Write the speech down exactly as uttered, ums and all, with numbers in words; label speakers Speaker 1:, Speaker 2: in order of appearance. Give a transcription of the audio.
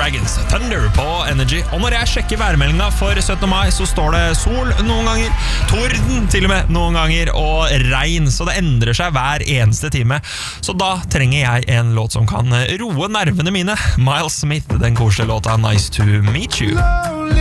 Speaker 1: Dragons, Thunder på Energy. Og når jeg sjekker værmeldinga for syttende mai, så står det sol noen ganger, torden til og med noen ganger, og regn, så det endrer seg hver eneste time. Så da trenger jeg en låt som kan roe nervene mine. Miles Smith, den koselige låta Nice to Meet You.